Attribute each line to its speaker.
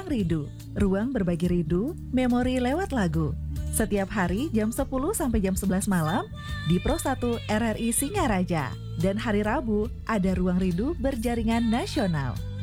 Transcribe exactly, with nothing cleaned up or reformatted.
Speaker 1: Ruang Rindu, ruang berbagi rindu, memori lewat lagu. Setiap hari jam sepuluh sampai jam sebelas malam di Pro satu R R I Singaraja. Dan hari Rabu ada Ruang Rindu berjaringan nasional.